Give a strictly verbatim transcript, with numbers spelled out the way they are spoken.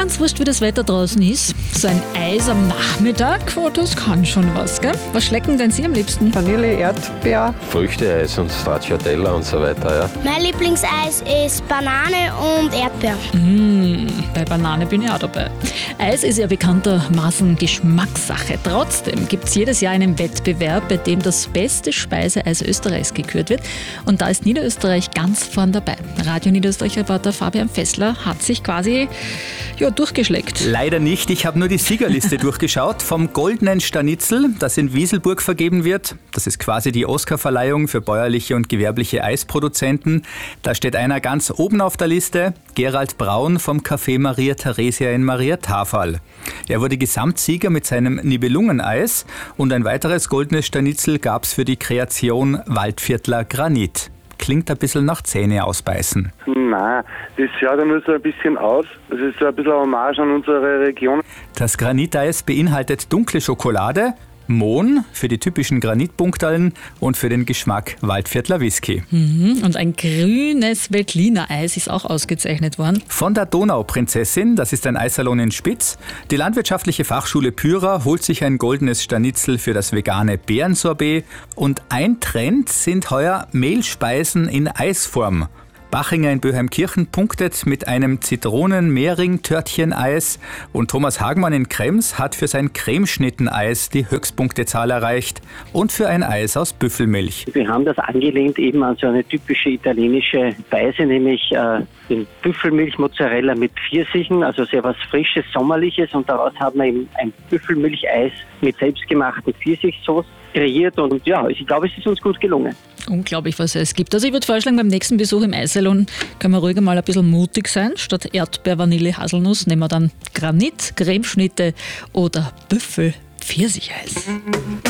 Ganz wurscht, wie das Wetter draußen ist. So ein Eis am Nachmittag, oh, das kann schon was, gell? Was schlecken denn Sie am liebsten? Vanille, Erdbeer. Früchteeis und Stracciatella und so weiter, ja. Mein Lieblingseis ist Banane und Erdbeer. Mmh, bei Banane bin ich auch dabei. Eis ist ja bekanntermaßen Geschmackssache. Trotzdem gibt es jedes Jahr einen Wettbewerb, bei dem das beste Speiseeis Österreichs gekürt wird. Und da ist Niederösterreich ganz vorn dabei. Radio Niederösterreich-Reporter Fabian Fessler hat sich quasi ja, durchgeschleckt. Leider nicht. Ich habe nur die Siegerliste durchgeschaut. Vom Goldenen Stanitzel, das in Wieselburg vergeben wird. Das ist quasi die Oscarverleihung für bäuerliche und gewerbliche Eisproduzenten. Da steht einer ganz oben auf der Liste, Gerald Braun vom Café Maria Theresia in Maria Tafal. Er wurde Gesamtsieger mit seinem Nibelungeneis und ein weiteres goldenes Stanitzel gab es für die Kreation Waldviertler Granit. Klingt ein bisschen nach Zähne ausbeißen. Nein, das schaut ja nur so ein bisschen aus. Das ist so ein bisschen Hommage an unsere Region. Das Graniteis beinhaltet dunkle Schokolade, Mohn für die typischen Granitpunkteln und für den Geschmack Waldviertler Whisky. Mhm, und ein grünes Veltliner Eis ist auch ausgezeichnet worden. Von der Donauprinzessin, das ist ein Eissalon in Spitz. Die Landwirtschaftliche Fachschule Pyra holt sich ein goldenes Stanitzel für das vegane Beerensorbet. Und ein Trend sind heuer Mehlspeisen in Eisform. Bachinger in Böheimkirchen punktet mit einem Zitronen-Mehring-Törtchen-Eis und Thomas Hagmann in Krems hat für sein Cremeschnitten-Eis die Höchstpunktezahl erreicht und für ein Eis aus Büffelmilch. Wir haben das angelehnt eben an so eine typische italienische Speise, nämlich äh, den Büffelmilch-Mozzarella mit Pfirsichen, also sehr was Frisches, Sommerliches, und daraus haben wir eben ein Büffelmilcheis mit selbstgemachten Pfirsichsoße kreiert und ja, ich glaube, es ist uns gut gelungen. Unglaublich, was es gibt. Also ich würde vorschlagen, beim nächsten Besuch im Eissalon können wir ruhig mal ein bisschen mutig sein. Statt Erdbeer, Vanille, Haselnuss nehmen wir dann Granit, Cremeschnitte oder Büffel-Pfirsicheis.